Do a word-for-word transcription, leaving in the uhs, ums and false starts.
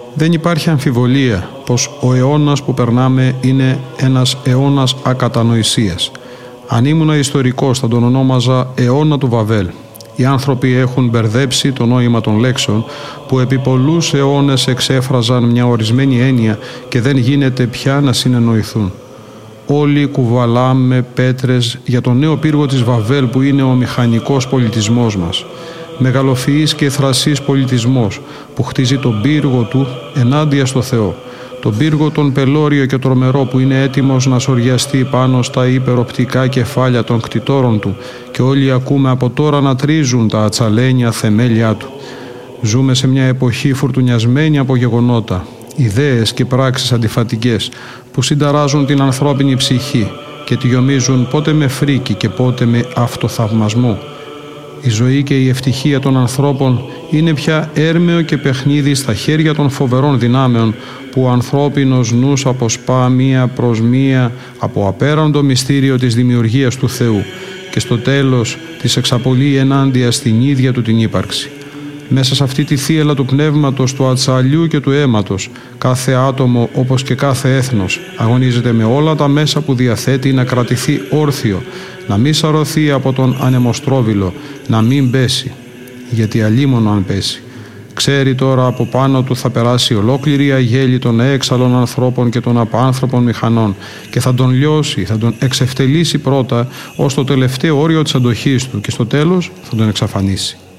Δεν υπάρχει αμφιβολία πως ο αιώνας που περνάμε είναι ένας αιώνας ακατανοησίας. Αν ήμουν ιστορικός θα τον ονόμαζα αιώνα του Βαβέλ. Οι άνθρωποι έχουν μπερδέψει το νόημα των λέξεων που επί πολλούς αιώνες εξέφραζαν μια ορισμένη έννοια και δεν γίνεται πια να συνεννοηθούν. Όλοι κουβαλάμε πέτρες για τον νέο πύργο της Βαβέλ που είναι ο μηχανικός πολιτισμός μας. Μεγαλοφυής και θρασής πολιτισμός που χτίζει τον πύργο του ενάντια στο Θεό. Τον πύργο τον πελώριο και τρομερό που είναι έτοιμος να σοριαστεί πάνω στα υπεροπτικά κεφάλια των κτητόρων του και όλοι ακούμε από τώρα να τρίζουν τα ατσαλένια θεμέλια του. Ζούμε σε μια εποχή φουρτουνιασμένη από γεγονότα, ιδέες και πράξεις αντιφατικές που συνταράζουν την ανθρώπινη ψυχή και τη γεμίζουν πότε με φρίκη και πότε με αυτοθαυμασμό. Η ζωή και η ευτυχία των ανθρώπων είναι πια έρμεο και παιχνίδι στα χέρια των φοβερών δυνάμεων που ο ανθρώπινος νους αποσπά μία προς μία από απέραντο μυστήριο της δημιουργίας του Θεού και στο τέλος της εξαπολύει ενάντια στην ίδια του την ύπαρξη. Μέσα σε αυτή τη θύελλα του πνεύματος, του ατσαλιού και του αίματος, κάθε άτομο όπως και κάθε έθνος αγωνίζεται με όλα τα μέσα που διαθέτει να κρατηθεί όρθιο, να μην σαρωθεί από τον ανεμοστρόβιλο, να μην πέσει, γιατί αλίμονο αν πέσει. Ξέρει τώρα από πάνω του θα περάσει ολόκληρη η αγέλη των έξαλλων ανθρώπων και των απάνθρωπων μηχανών και θα τον λιώσει, θα τον εξευτελίσει πρώτα ως το τελευταίο όριο της αντοχής του και στο τέλος θα τον εξαφανίσει.